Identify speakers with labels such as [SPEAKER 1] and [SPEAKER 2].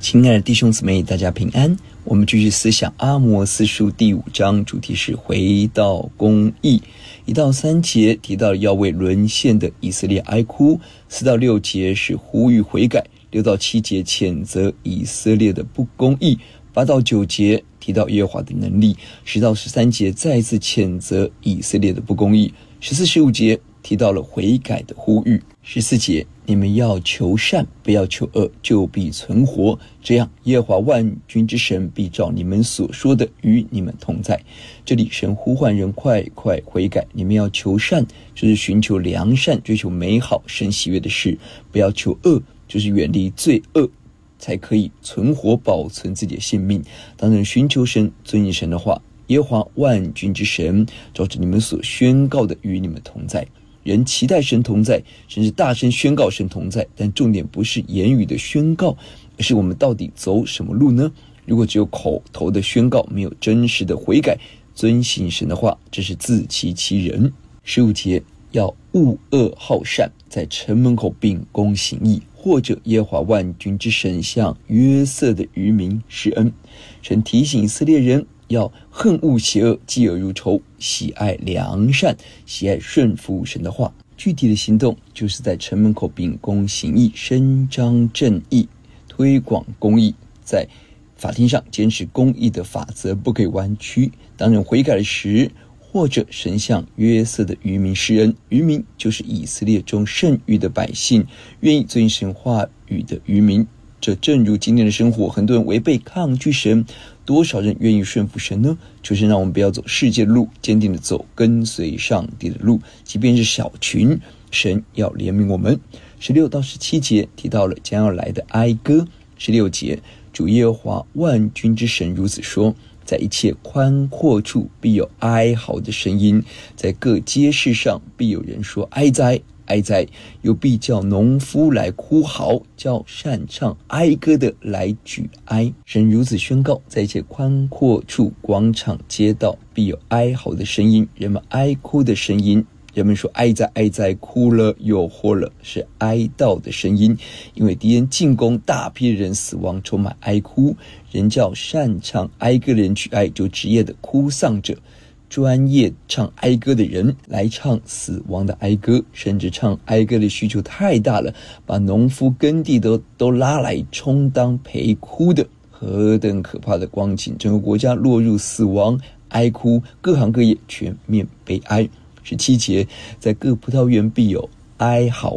[SPEAKER 1] 亲爱的弟兄姊妹，大家平安。我们继续思想阿摩司书第5章，主题是回到公义。1到3节提到要为沦陷的以色列哀哭，4到6节是呼吁悔改，6到7节谴责以色列的不公义，8到9节提到耶和华的能力，10到13节再次谴责以色列的不公义，14、15节提到了悔改的呼吁。14节，你们要求善，不要求恶，就必存活，这样耶和华万军之神必照你们所说的与你们同在。这里神呼唤人快快悔改，你们要求善，就是寻求良善，追求美好神喜悦的事，不要求恶，就是远离罪恶，才可以存活保存自己的性命。当人寻求神，遵行神的话，耶和华万军之神照着你们所宣告的与你们同在。人期待神同在，甚至大声宣告神同在，但重点不是言语的宣告，而是我们到底走什么路呢？如果只有口头的宣告，没有真实的悔改遵行神的话，这是自欺欺人。15节，要恶恶好善，在城门口秉公行义，或者耶和华万军之神向约瑟的余民施恩。神提醒以色列人要恨恶邪恶，嫉恶如仇，喜爱良善，喜爱顺服神的话。具体的行动就是在城门口秉公行义，伸张正义，推广公义，在法庭上坚持公义的法则，不可以弯曲。当人悔改的时，或者神向约瑟的余民施恩，余民就是以色列中剩余的百姓，愿意遵行神话语的余民。这正如今天的生活，很多人违背抗拒神，多少人愿意顺服神呢？求神让我们不要走世界的路，坚定的走跟随上帝的路，即便是小群，神要怜悯我们。16到17节提到了将要来的哀歌。16节，主耶和华万军之神如此说，在一切宽阔处必有哀嚎的声音，在各街市上必有人说哀哉哀哉，又必叫农夫来哭嚎，叫擅唱哀歌的来举哀。神如此宣告，在一切宽阔处，广场街道必有哀嚎的声音，人们哀哭的声音。人们说哀哉哀哉，哭了又活了，是哀悼的声音。因为敌人进攻，大批人死亡，充满哀哭。人叫擅唱哀歌的人举哀，就职业的哭丧者，专业唱哀歌的人来唱死亡的哀歌，甚至唱哀歌的需求太大了，把农夫耕地都拉来充当陪哭的。何等可怕的光景！整个国家落入死亡哀哭，各行各业全面悲哀。17节，在各葡萄园必有哀嚎，